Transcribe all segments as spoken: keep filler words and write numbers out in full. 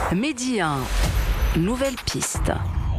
Midi un, nouvelle piste.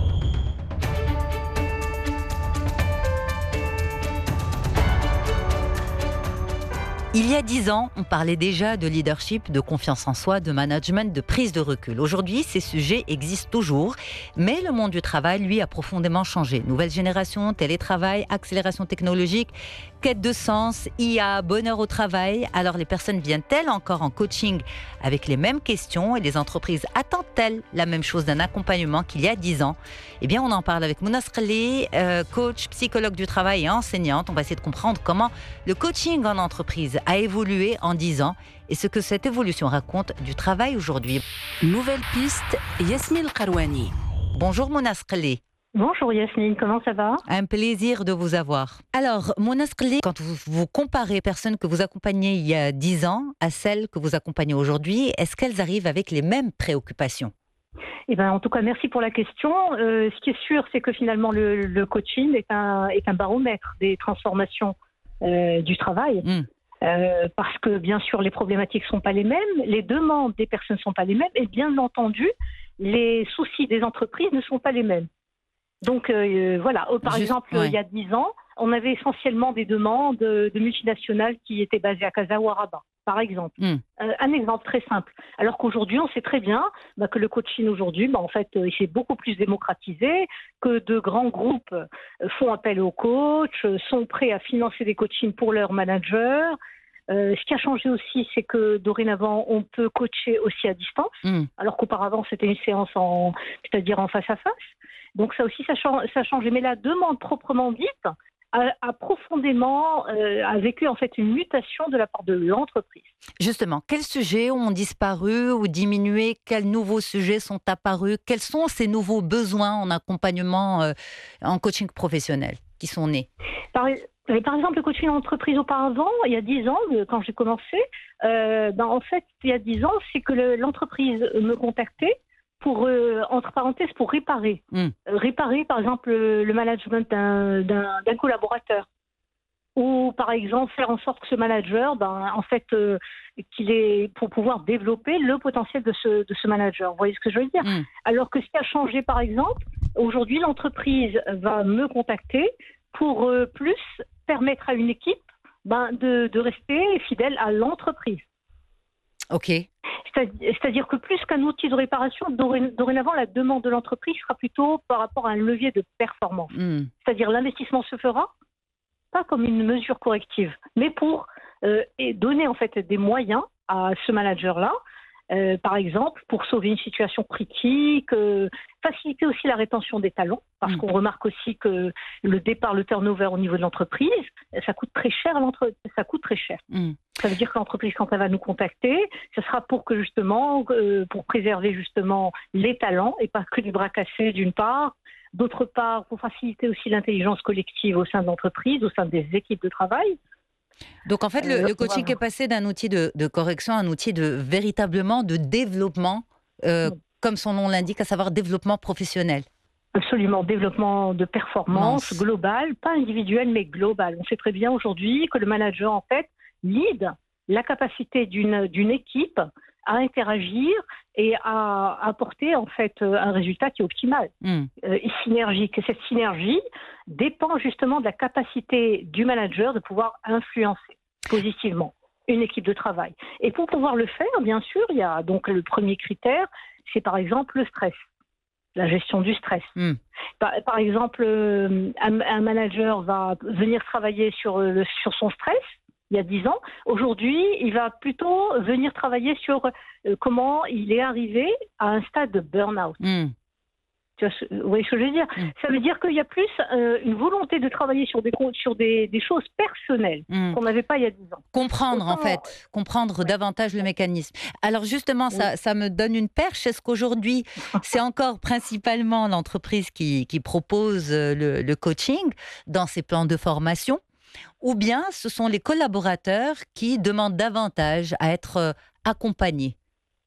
Il y a dix ans, on parlait déjà de leadership, de confiance en soi, de management, de prise de recul. Aujourd'hui, ces sujets existent toujours, mais le monde du travail, lui, a profondément changé. Nouvelle génération, télétravail, accélération technologique, quête de sens, I A, bonheur au travail. Alors les personnes viennent-elles encore en coaching avec les mêmes questions et les entreprises attendent-elles la même chose d'un accompagnement qu'il y a dix ans? Eh bien, on en parle avec Mouna Srli, euh, coach, psychologue du travail et enseignante. On va essayer de comprendre comment le coaching en entreprise a évolué en dix ans et ce que cette évolution raconte du travail aujourd'hui. Nouvelle piste, Yasmine Karouani. Bonjour Mouna Srli. Bonjour Yasmine, comment ça va? Un plaisir de vous avoir. Alors, Mouna Srli, quand vous, vous comparez personnes que vous accompagnez il y a dix ans à celles que vous accompagnez aujourd'hui, est-ce qu'elles arrivent avec les mêmes préoccupations? Eh ben, en tout cas, merci pour la question. Euh, ce qui est sûr, c'est que finalement, le, le coaching est un, est un baromètre des transformations euh, du travail. Mmh. Euh, parce que, bien sûr, les problématiques ne sont pas les mêmes, les demandes des personnes ne sont pas les mêmes, et bien entendu, les soucis des entreprises ne sont pas les mêmes. Donc, euh, voilà. Par Juste, exemple, ouais. il y a dix ans, on avait essentiellement des demandes de multinationales qui étaient basées à Casa ou à Rabat, par exemple. Mm. Euh, un exemple très simple. Alors qu'aujourd'hui, on sait très bien bah, que le coaching aujourd'hui, bah, en fait, euh, il s'est beaucoup plus démocratisé, que de grands groupes euh, font appel aux coachs, euh, sont prêts à financer des coachings pour leurs managers. Euh, ce qui a changé aussi, c'est que dorénavant, on peut coacher aussi à distance, mm. alors qu'auparavant, c'était une séance en, c'est-à-dire en face à face. Donc ça aussi, ça, change, ça a changé. Mais la demande proprement dite a, a profondément euh, a vécu en fait une mutation de la part de l'entreprise. Justement, quels sujets ont disparu ou diminué? Quels nouveaux sujets sont apparus? Quels sont ces nouveaux besoins en accompagnement, euh, en coaching professionnel qui sont nés? Par, par exemple, le coaching en entreprise auparavant, il y a dix ans, quand j'ai commencé, euh, ben, en fait, il y a dix ans, c'est que le, l'entreprise me contactait pour, euh, entre parenthèses, pour réparer. Mm. Euh, réparer, par exemple, le, le management d'un, d'un, d'un collaborateur. Ou, par exemple, faire en sorte que ce manager, ben, en fait, euh, qu'il ait, pour pouvoir développer le potentiel de ce, de ce manager. Vous voyez ce que je veux dire? Mm. Alors que ce qui a changé, par exemple, aujourd'hui, l'entreprise va me contacter pour euh, plus permettre à une équipe ben, de, de rester fidèle à l'entreprise. OK. C'est-à-dire que plus qu'un outil de réparation, dorénavant, la demande de l'entreprise sera plutôt par rapport à un levier de performance. Mm. C'est-à-dire l'investissement se fera, pas comme une mesure corrective, mais pour euh, et donner en fait des moyens à ce manager-là, euh, par exemple, pour sauver une situation critique, euh, faciliter aussi la rétention des talents, parce mm. qu'on remarque aussi que le départ, le turnover au niveau de l'entreprise, ça coûte très cher à l'entreprise, ça coûte très cher. Mm. Ça veut dire que l'entreprise, quand elle va nous contacter, ce sera pour que justement, euh, pour préserver justement les talents et pas que du bras cassés d'une part, d'autre part pour faciliter aussi l'intelligence collective au sein de l'entreprise, au sein des équipes de travail. Donc en fait, le, euh, le coaching voilà. est passé d'un outil de, de correction à un outil de véritablement de développement, euh, oui. comme son nom l'indique, à savoir développement professionnel. Absolument, développement de performance Mince. globale, pas individuel mais global. On sait très bien aujourd'hui que le manager en fait lead la capacité d'une, d'une équipe à interagir et à apporter en fait un résultat qui est optimal mm. euh, et synergique. Et cette synergie dépend justement de la capacité du manager de pouvoir influencer positivement une équipe de travail. Et pour pouvoir le faire, bien sûr, il y a donc le premier critère, c'est par exemple le stress, la gestion du stress. Mm. Par, par exemple, un, un manager va venir travailler sur, le, sur son stress. Il y a dix ans. Aujourd'hui, il va plutôt venir travailler sur euh, comment il est arrivé à un stade de burn-out. Mm. Tu vois, vous voyez ce que je veux dire? Mm. Ça veut dire qu'il y a plus euh, une volonté de travailler sur des, sur des, des choses personnelles mm. qu'on n'avait pas il y a dix ans. Comprendre, Autant, en fait. Comprendre oui. davantage le mécanisme. Alors justement, oui. ça, ça me donne une perche. Est-ce qu'aujourd'hui, c'est encore principalement l'entreprise qui, qui propose le, le coaching dans ses plans de formation? Ou bien ce sont les collaborateurs qui demandent davantage à être accompagnés?